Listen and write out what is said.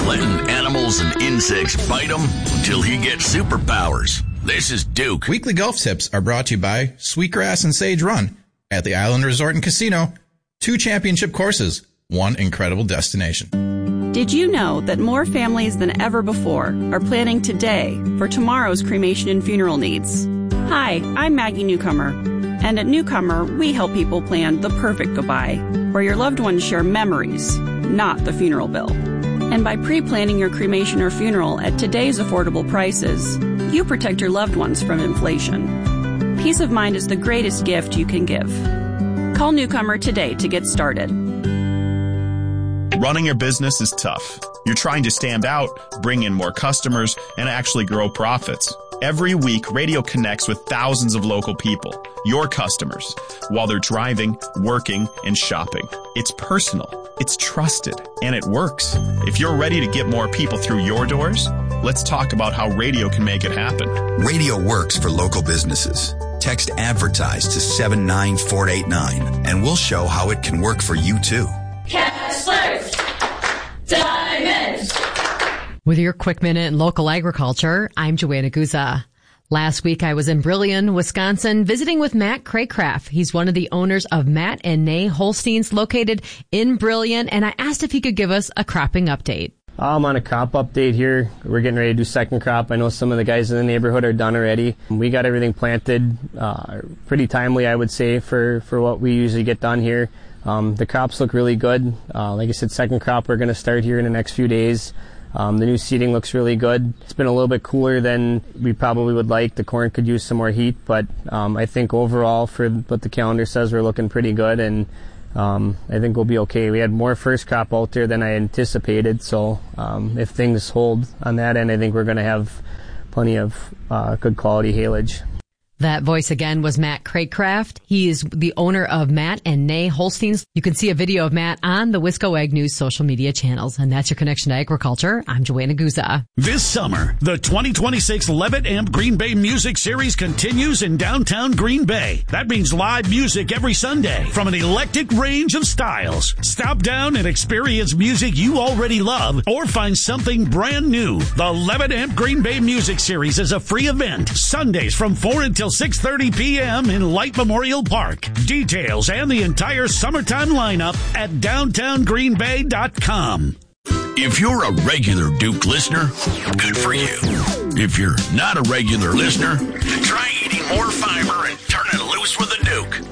letting animals and insects bite him until he gets superpowers. This is Duke. Weekly golf tips are brought to you by Sweetgrass and Sage Run at the Island Resort and Casino. 2 championship courses, 1 incredible destination. Did you know that more families than ever before are planning today for tomorrow's cremation and funeral needs? Hi, I'm Maggie Newcomer. And at Newcomer, we help people plan the perfect goodbye, where your loved ones share memories, not the funeral bill. And by pre-planning your cremation or funeral at today's affordable prices, you protect your loved ones from inflation. Peace of mind is the greatest gift you can give. Call Newcomer today to get started. Running your business is tough. You're trying to stand out, bring in more customers, and actually grow profits. Every week, radio connects with thousands of local people, your customers, while they're driving, working, and shopping. It's personal, it's trusted, and it works. If you're ready to get more people through your doors, let's talk about how radio can make it happen. Radio works for local businesses. Text ADVERTISE to 79489, and we'll show how it can work for you, too. Kessler's Diamonds. With your quick minute in local agriculture, I'm Joanna Guza. Last week, I was in Brillion, Wisconsin, visiting with Matt Craycraft. He's one of the owners of Matt and Nay Holsteins located in Brillion, and I asked if he could give us a cropping update. I'm on a crop update here. We're getting ready to do second crop. I know some of the guys in the neighborhood are done already. We got everything planted pretty timely, I would say, for what we usually get done here. The crops look really good. Like I said, second crop we're going to start here in the next few days. The new seeding looks really good. It's been a little bit cooler than we probably would like. The corn could use some more heat, but I think overall for what the calendar says, we're looking pretty good, and I think we'll be okay. We had more first crop out there than I anticipated, so if things hold on that end, I think we're going to have plenty of good quality haylage. That voice again was Matt Craycraft. He is the owner of Matt and Nay Holsteins. You can see a video of Matt on the Wisco Ag News social media channels. And that's your connection to agriculture. I'm Joanna Guza. This summer, the 2026 Levitt Amp Green Bay Music Series continues in downtown Green Bay. That means live music every Sunday from an eclectic range of styles. Stop down and experience music you already love or find something brand new. The Levitt Amp Green Bay Music Series is a free event. Sundays from 4 until 6:30 p.m. in Light Memorial Park. Details and the entire summertime lineup at downtowngreenbay.com. If you're a regular Duke listener, good for you. If you're not a regular listener, try eating more fiber and turn it loose with a Duke.